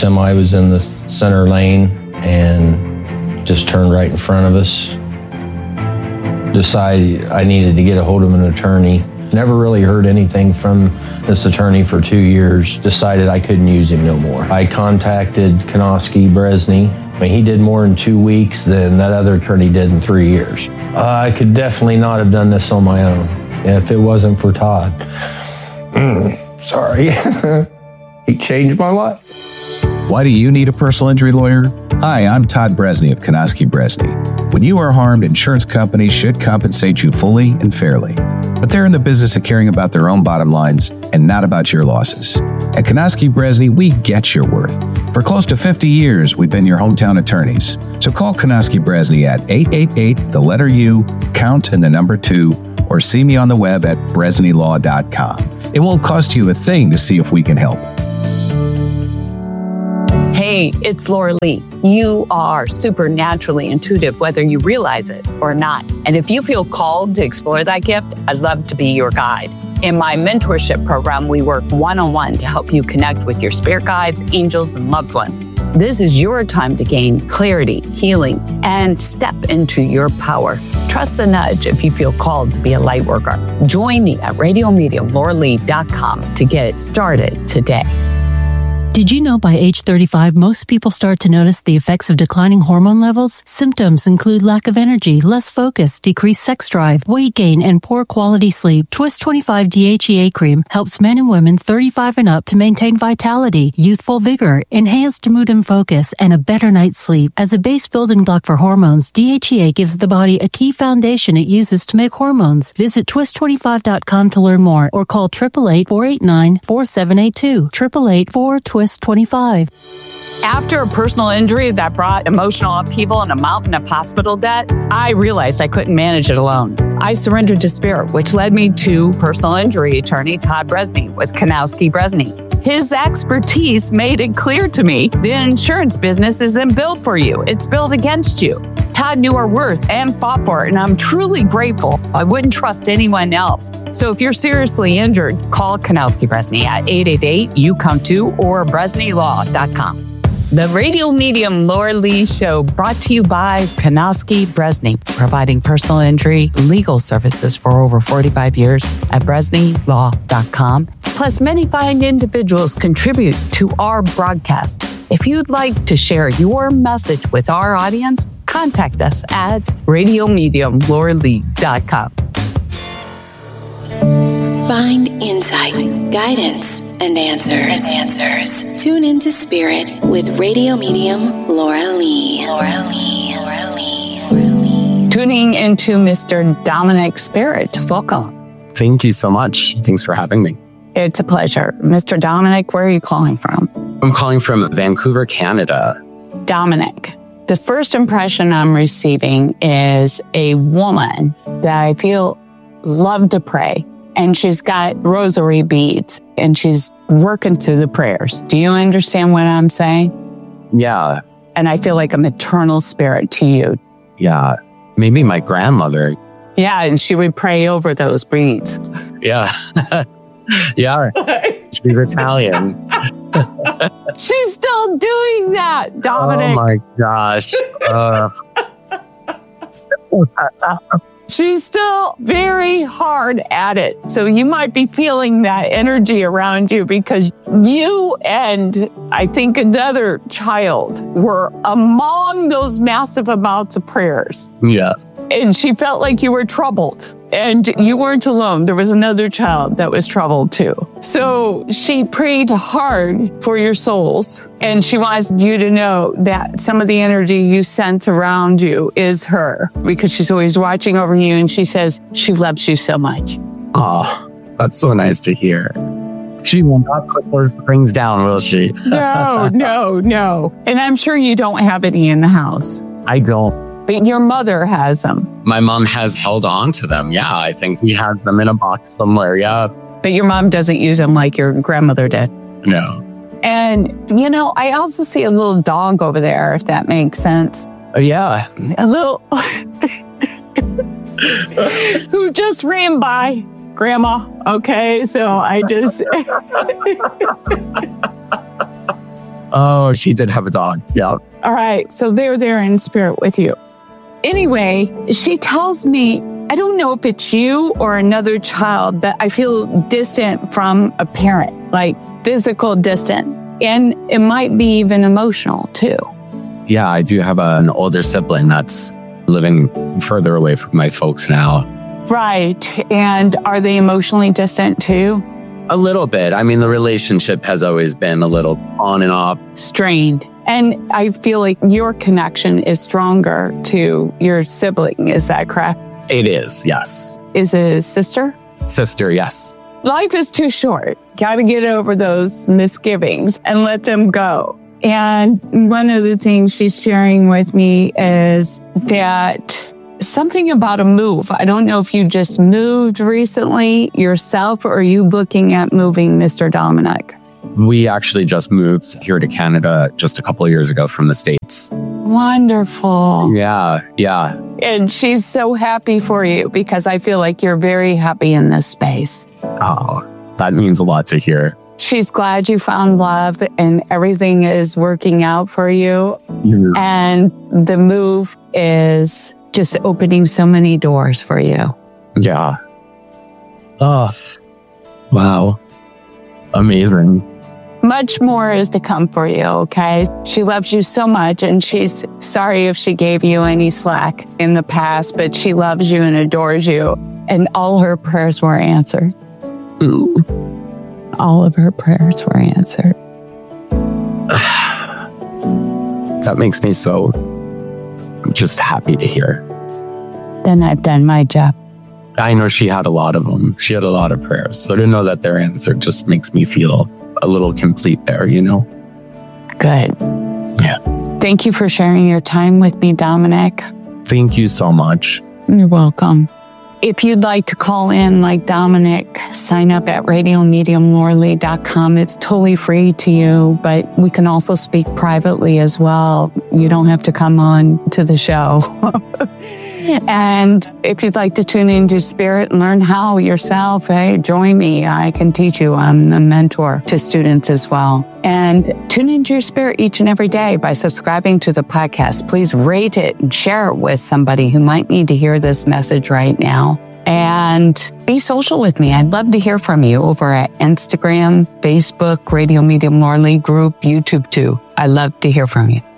semi was in the center lane and just turned right in front of us. Decided I needed to get a hold of an attorney. Never really heard anything from this attorney for 2 years. Decided I couldn't use him no more. I contacted Konoski Bresney. I mean, he did more in 2 weeks than that other attorney did in 3 years. I could definitely not have done this on my own if it wasn't for Todd. Sorry. He changed my life. Why do you need a personal injury lawyer? Hi, I'm Todd Bresney of Konoski Bresney. When you are harmed, insurance companies should compensate you fully and fairly. But they're in the business of caring about their own bottom lines and not about your losses. At Konoski Bresney, we get your worth. For close to 50 years, we've been your hometown attorneys. So call Konoski Bresney at 888-U, count and the number 2, or see me on the web at bresneylaw.com. It won't cost you a thing to see if we can help. Hey, it's Laura Lee. You are supernaturally intuitive, whether you realize it or not. And if you feel called to explore that gift, I'd love to be your guide. In my mentorship program, we work one-on-one to help you connect with your spirit guides, angels, and loved ones. This is your time to gain clarity, healing, and step into your power. Trust the nudge if you feel called to be a light worker. Join me at RadioMediumLauraLee.com to get started today. Did you know by age 35, most people start to notice the effects of declining hormone levels? Symptoms include lack of energy, less focus, decreased sex drive, weight gain, and poor quality sleep. Twist 25 DHEA cream helps men and women 35 and up to maintain vitality, youthful vigor, enhanced mood and focus, and a better night's sleep. As a base building block for hormones, DHEA gives the body a key foundation it uses to make hormones. Visit twist25.com to learn more or call 888-489-4782. 888-4TWIST 25. After a personal injury that brought emotional upheaval and a mountain of hospital debt, I realized I couldn't manage it alone. I surrendered to spirit, which led me to personal injury attorney Todd Bresney with Konoski Bresney. His expertise made it clear to me the insurance business isn't built for you. It's built against you. Todd knew our worth and fought for it, and I'm truly grateful. I wouldn't trust anyone else. So if you're seriously injured, call Konoski Bresney at 888-YOU-COME-TO or BresneyLaw.com. The Radio Medium Laura Lee Show, brought to you by Konoski Bresney, providing personal injury legal services for over 45 years at BresneyLaw.com. Plus, many fine individuals contribute to our broadcast. If you'd like to share your message with our audience, contact us at RadioMediumLauraLee.com. Find insight, guidance, and answers. Tune into Spirit with Radio Medium Laura Lee. Tuning into Mr. Dominic Spirit. Welcome. Thank you so much. Thanks for having me. It's a pleasure. Mr. Dominic, where are you calling from? I'm calling from Vancouver, Canada. Dominic, the first impression I'm receiving is a woman that I feel love to pray. And she's got rosary beads and she's working through the prayers. Do you understand what I'm saying? Yeah. And I feel like a maternal spirit to you. Yeah. Maybe my grandmother. Yeah, and she would pray over those beads. Yeah. Yeah. She's Italian. She's still doing that, Dominic. Oh my gosh. She's still very hard at it. So you might be feeling that energy around you because you and I think another child were among those massive amounts of prayers. Yes. And she felt like you were troubled. And you weren't alone. There was another child that was troubled too. So she prayed hard for your souls. And she wants you to know that some of the energy you sense around you is her because she's always watching over you. And she says she loves you so much. Oh, that's so nice to hear. She will not put those rings down, will she? No. And I'm sure you don't have any in the house. I don't. But your mother has them. My mom has held on to them. Yeah, I think we had them in a box somewhere. Yeah. But your mom doesn't use them like your grandmother did. No. And, you know, I also see a little dog over there, if that makes sense. Yeah. A little... who just ran by Grandma. Okay, so I just... Oh, she did have a dog. Yeah. All right. So they're there in spirit with you. Anyway, she tells me, I don't know if it's you or another child, but I feel distant from a parent, like physical distant. And it might be even emotional too. Yeah, I do have an older sibling that's living further away from my folks now. Right. And are they emotionally distant too? A little bit. I mean, the relationship has always been a little on and off. Strained. And I feel like your connection is stronger to your sibling. Is that correct? It is, yes. Is it a sister? Sister, yes. Life is too short. Got to get over those misgivings and let them go. And one of the things she's sharing with me is that something about a move. I don't know if you just moved recently yourself or are you looking at moving, Mr. Dominic? We actually just moved here to Canada just a couple of years ago from the States. Wonderful. Yeah. And she's so happy for you because I feel like you're very happy in this space. Oh, that means a lot to hear. She's glad you found love and everything is working out for you. And the move is just opening so many doors for you. Yeah. Oh, wow. Amazing. Much more is to come for you, okay? She loves you so much and she's sorry if she gave you any slack in the past, but she loves you and adores you. And all her prayers were answered. Ooh. All of her prayers were answered. That makes me so just happy to hear. Then I've done my job. I know she had a lot of them. She had a lot of prayers. So to know that they're answered just makes me feel a little complete there, you know? Good. Yeah. Thank you for sharing your time with me, Dominic. Thank you so much. You're welcome. If you'd like to call in like Dominic, sign up at radiomediumlauralee.com. It's totally free to you, but we can also speak privately as well. You don't have to come on to the show. And if you'd like to tune into spirit and learn how yourself, hey, join me. I can teach you. I'm a mentor to students as well. And tune into your spirit each and every day by subscribing to the podcast. Please rate it and share it with somebody who might need to hear this message right now. And be social with me. I'd love to hear from you over at Instagram, Facebook, Radio Medium Laura Lee group, YouTube too. I'd love to hear from you.